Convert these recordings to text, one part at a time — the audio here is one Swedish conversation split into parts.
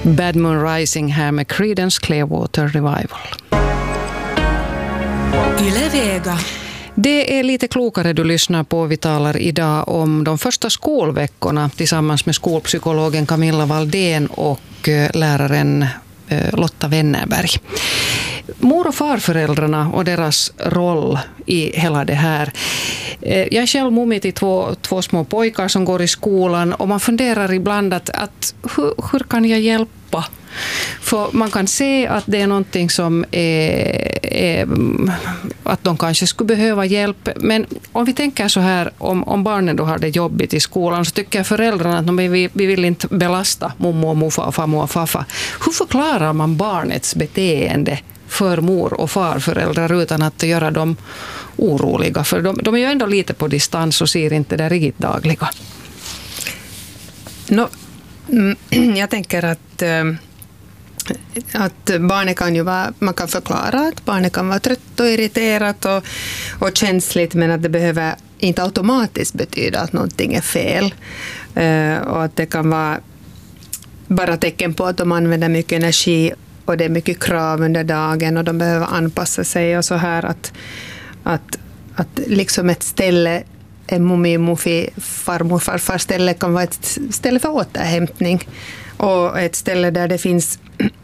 Bad Moon Rising här med Creedence Clearwater Revival. Yle Vega. Det är lite klokare du lyssnar på. Vi talar idag om de första skolveckorna tillsammans med skolpsykologen Camilla Valdén och läraren Lotta Wennerberg. Mor- och farföräldrarna och deras roll i hela det här. Jag är själv mummi till två små pojkar som går i skolan och man funderar ibland att hur kan jag hjälpa? För man kan se att det är någonting som är att de kanske skulle behöva hjälp. Men om vi tänker så här, om barnen då har det jobbigt i skolan, så tycker föräldrarna att vi vill inte belasta mommo och morfar och farmor och farfar. Hur förklarar man barnets beteende för mor- och farföräldrar utan att göra dem oroliga? För de är ju ändå lite på distans och ser inte det riktigt dagliga. Jag tänker att barnet kan ju vara, man kan förklara att barnet kan vara trött och irriterat och känsligt, men att det behöver inte automatiskt betyda att någonting är fel. Och att det kan vara bara tecken på att de använder mycket energi och det är mycket krav under dagen och de behöver anpassa sig och så här, att liksom ett ställe, en mummi, muffi, farmor, farfar ställe kan vara ett ställe för återhämtning och ett ställe där det finns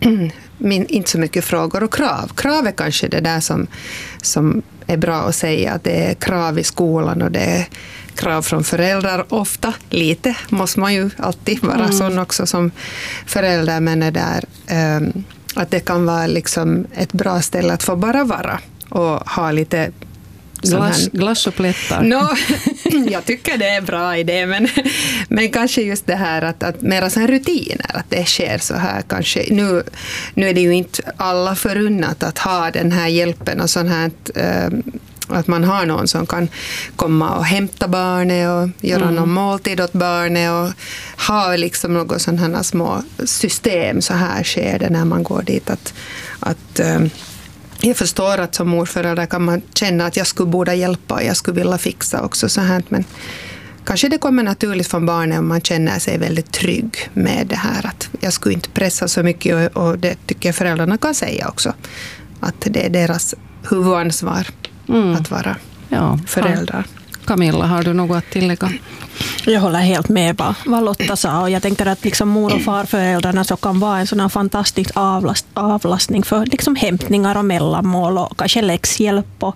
inte så mycket frågor och krav. Krav är kanske det där som är bra att säga, att det är krav i skolan och det är krav från föräldrar. Ofta, lite, måste man ju alltid vara sån också som förälder, men det där, att det kan vara liksom ett bra ställe att få bara vara och ha lite Glass och plättar. Jag tycker det är en bra idé, men kanske just det här att mera så här rutiner, att det sker så här kanske. Nu är det ju inte alla förunnat att ha den här hjälpen och sånt här, att man har någon som kan komma och hämta barnet och göra någon måltid åt barnet och ha liksom något sådana här små system. Så här sker det när man går dit, att jag förstår att som morförälder kan man känna att jag skulle borde hjälpa och jag skulle vilja fixa också så här, men kanske det kommer naturligt från barnen om man känner sig väldigt trygg med det här, att jag skulle inte pressa så mycket, och det tycker jag föräldrarna kan säga också, att det är deras huvudansvar att vara föräldrar. Camilla, har du något att tillägga? Jag håller helt med vad Lotta sa, och jag tänker att liksom mor- och farföräldrarna så kan vara en sån här fantastisk avlastning för liksom hämtningar och mellanmål och kanske läxhjälp,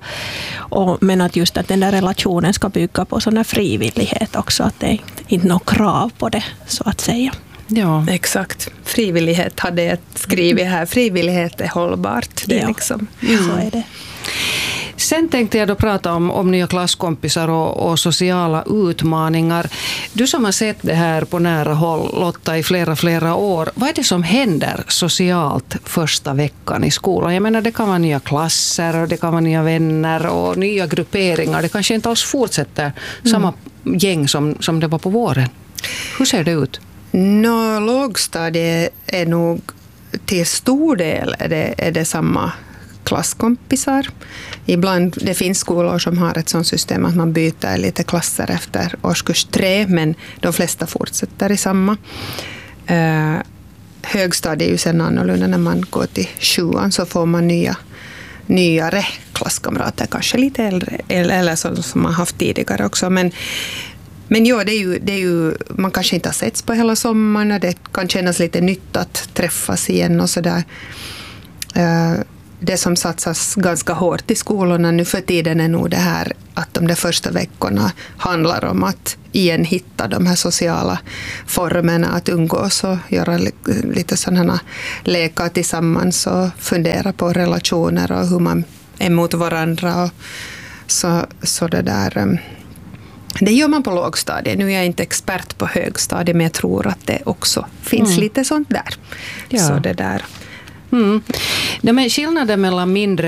men att just att den där relationen ska bygga på sån här frivillighet också, att det är inte något krav på det så att säga. Ja, exakt. Frivillighet hade jag skrivit här. Frivillighet är hållbart. Det är liksom. Så är det. Sen tänkte jag då prata om nya klasskompisar och sociala utmaningar. Du som har sett det här på nära håll, Lotta, i flera år. Vad är det som händer socialt första veckan i skolan? Jag menar, det kan vara nya klasser och det kan vara nya vänner och nya grupperingar. Det kanske inte alls fortsätter samma gäng som det var på våren. Hur ser det ut? Lågstadiet är nog till stor del är det samma klasskompisar. Ibland, det finns skolor som har ett sådant system att man byter lite klasser efter årskurs 3, men de flesta fortsätter i samma. Högstadiet är ju sen annorlunda. När man går till 7:an så får man nyare klasskamrater, kanske lite äldre eller som man haft tidigare också. Men ja, det är ju, man kanske inte har setts på hela sommaren och det kan kännas lite nytt att träffas igen och sådär. Det som satsas ganska hårt i skolorna nu för tiden är nog det här att de där första veckorna handlar om att igen hitta de här sociala formerna att umgås och göra lite sådana lekar tillsammans och fundera på relationer och hur man är mot varandra och så det där. Det gör man på lågstadiet. Nu är jag inte expert på högstadiet, men jag tror att det också finns lite sånt där. Ja. Så det där. Men skillnaden mellan mindre